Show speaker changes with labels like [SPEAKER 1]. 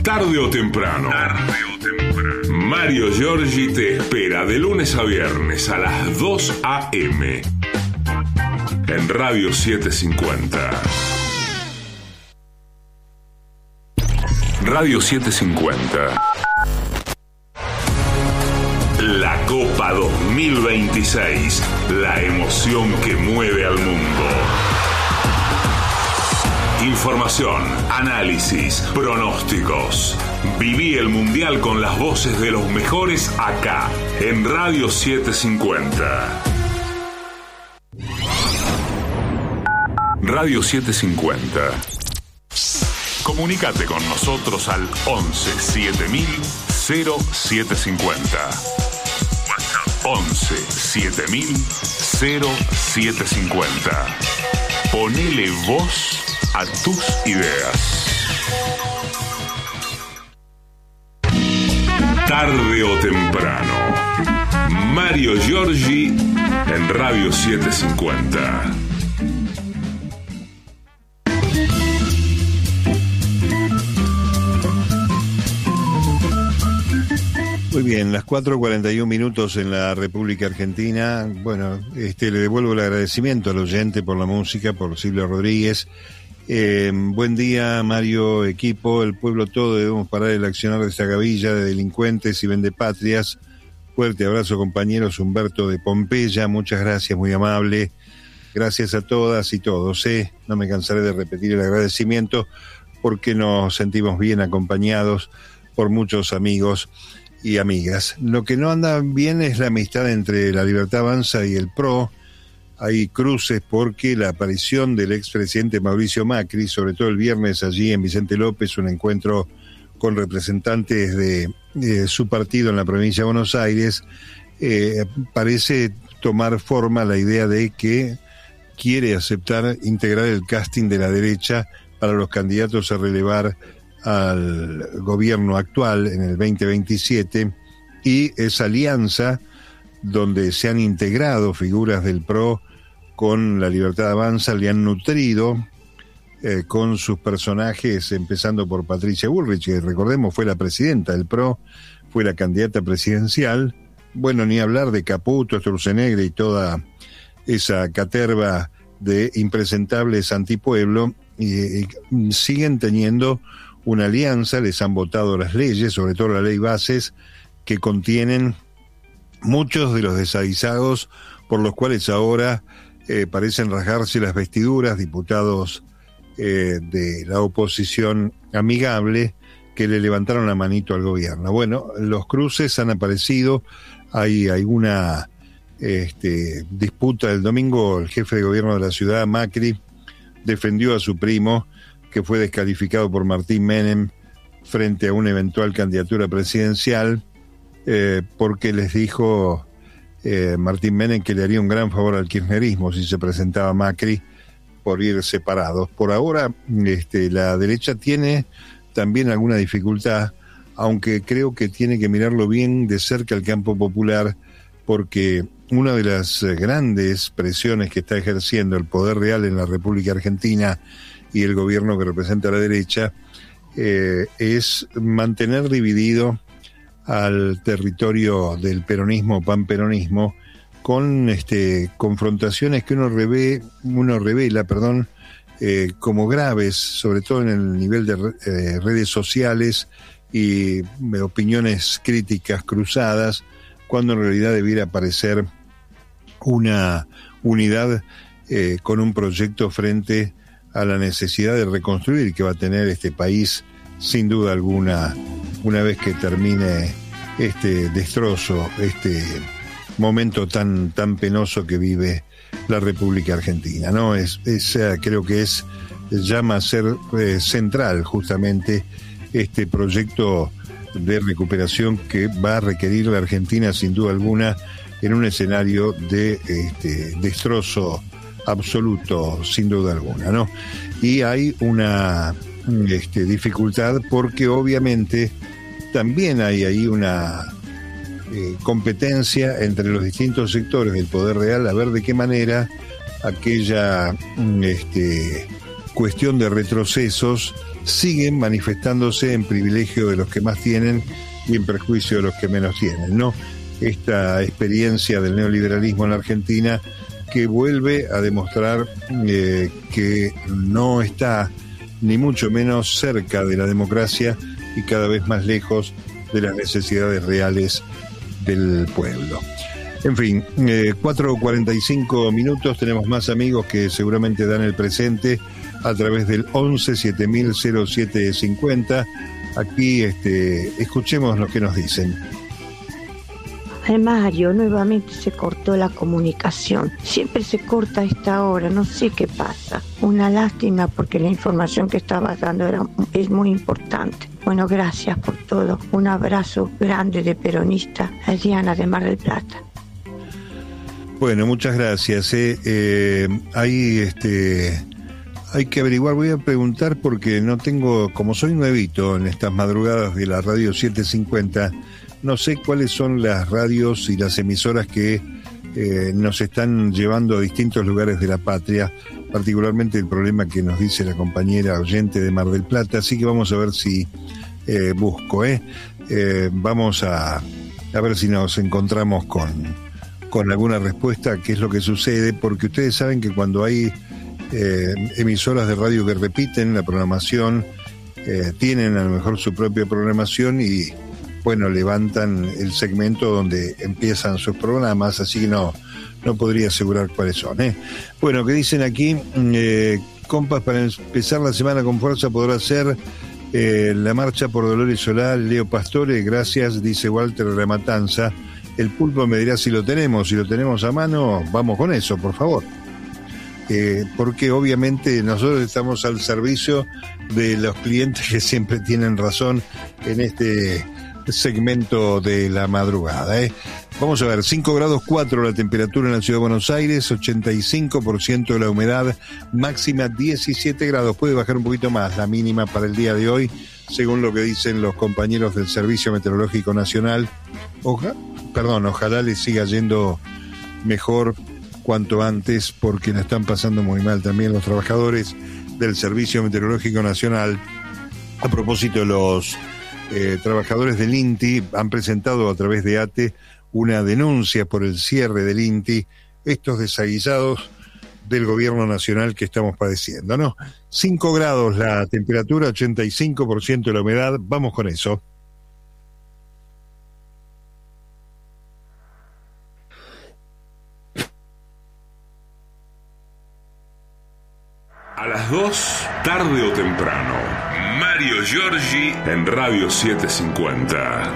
[SPEAKER 1] Tarde o temprano. Mario Giorgi te espera de lunes a viernes a las 2 a.m. en Radio 750. Radio 750. La Copa 2026. La emoción que mueve al mundo. Información, análisis, pronósticos. Viví el Mundial con las voces de los mejores acá, en Radio 750. Radio 750. Comunícate con nosotros al 11 7000 0750. WhatsApp 11 7000 0750. Ponele voz a tus ideas. Tarde o temprano. Mario Giorgi en Radio 750.
[SPEAKER 2] Muy bien, las 4:41 en la República Argentina. Bueno, le devuelvo el agradecimiento al oyente por la música, por Silvio Rodríguez. Buen día, Mario, equipo. El pueblo todo debemos parar el accionar de esta gavilla de delincuentes y vendepatrias. Fuerte abrazo, compañeros. Humberto de Pompeya, muchas gracias, muy amable. Gracias a todas y todos. No me cansaré de repetir el agradecimiento porque nos sentimos bien acompañados por muchos amigos y amigas. Lo que no anda bien es la amistad entre La Libertad Avanza y el PRO. Hay cruces porque la aparición del expresidente Mauricio Macri, sobre todo el viernes allí en Vicente López, un encuentro con representantes de su partido en la provincia de Buenos Aires, parece tomar forma la idea de que quiere aceptar integrar el casting de la derecha para los candidatos a relevar al gobierno actual en el 2027, y esa alianza donde se han integrado figuras del PRO con La Libertad Avanza, le han nutrido con sus personajes, empezando por Patricia Bullrich, que recordemos fue la presidenta del PRO, fue la candidata presidencial. Bueno, ni hablar de Caputo, Sturzenegger y toda esa caterva de impresentables antipueblo, siguen teniendo una alianza, les han votado las leyes, sobre todo la ley Bases, que contienen muchos de los desaguisados por los cuales ahora parecen rasgarse las vestiduras diputados de la oposición amigable que le levantaron la manito al gobierno. Bueno, los cruces han aparecido, hay alguna disputa. El domingo el jefe de gobierno de la ciudad, Macri, defendió a su primo, que fue descalificado por Martín Menem frente a una eventual candidatura presidencial, porque les dijo Martín Menem que le haría un gran favor al kirchnerismo si se presentaba Macri, por ir separados. Por ahora la derecha tiene también alguna dificultad, aunque creo que tiene que mirarlo bien de cerca el campo popular, porque una de las grandes presiones que está ejerciendo el poder real en la República Argentina y el gobierno que representa a la derecha es mantener dividido al territorio del peronismo, panperonismo, con confrontaciones que uno revela como graves, sobre todo en el nivel de redes sociales y opiniones críticas cruzadas, cuando en realidad debiera aparecer una unidad con un proyecto frente a la necesidad de reconstruir que va a tener este país, sin duda alguna, una vez que termine este destrozo, este momento tan penoso que vive la República Argentina, ¿no? Creo que llama a ser central justamente este proyecto de recuperación que va a requerir la Argentina, sin duda alguna, en un escenario de destrozo absoluto, sin duda alguna, ¿no? Y hay una dificultad porque obviamente también hay ahí una competencia entre los distintos sectores del poder real, a ver de qué manera aquella cuestión de retrocesos siguen manifestándose en privilegio de los que más tienen y en perjuicio de los que menos tienen, ¿no? Esta experiencia del neoliberalismo en la Argentina que vuelve a demostrar que no está ni mucho menos cerca de la democracia y cada vez más lejos de las necesidades reales del pueblo. En fin, 4:45 minutos, tenemos más amigos que seguramente dan el presente a través del 11 7000 0750. Aquí escuchemos lo que nos dicen.
[SPEAKER 3] Mario, nuevamente se cortó la comunicación. Siempre se corta a esta hora, no sé qué pasa. Una lástima porque la información que estabas dando es muy importante. Bueno, gracias por todo. Un abrazo grande de peronista a Diana de Mar del Plata.
[SPEAKER 2] Bueno, muchas gracias. Hay que averiguar, voy a preguntar porque no tengo, como soy nuevito en estas madrugadas de la radio 750, no sé cuáles son las radios y las emisoras que nos están llevando a distintos lugares de la patria, particularmente el problema que nos dice la compañera oyente de Mar del Plata, así que vamos a ver si busco, vamos a ver si nos encontramos con alguna respuesta, qué es lo que sucede, porque ustedes saben que cuando hay emisoras de radio que repiten la programación, tienen a lo mejor su propia programación y bueno, levantan el segmento donde empiezan sus programas, así que no podría asegurar cuáles son. Bueno, ¿qué dicen aquí? Compas, para empezar la semana con fuerza podrá ser la marcha por Dolores Solá, Leo Pastore, gracias, dice Walter de la Matanza. El Pulpo me dirá si lo tenemos a mano, vamos con eso, por favor. Porque obviamente nosotros estamos al servicio de los clientes que siempre tienen razón en este segmento de la madrugada. Vamos a ver, 5 grados 4 la temperatura en la Ciudad de Buenos Aires, 85% de la humedad, máxima 17 grados, puede bajar un poquito más la mínima para el día de hoy, según lo que dicen los compañeros del Servicio Meteorológico Nacional. Ojalá les siga yendo mejor cuanto antes, porque la están pasando muy mal también los trabajadores del Servicio Meteorológico Nacional. A propósito, los trabajadores del INTI han presentado a través de ATE una denuncia por el cierre del INTI, estos desaguisados del gobierno nacional que estamos padeciendo, ¿no? 5 grados la temperatura, 85% de la humedad, vamos con eso.
[SPEAKER 1] A las 2, tarde o temprano, Mario Giorgi en Radio 750.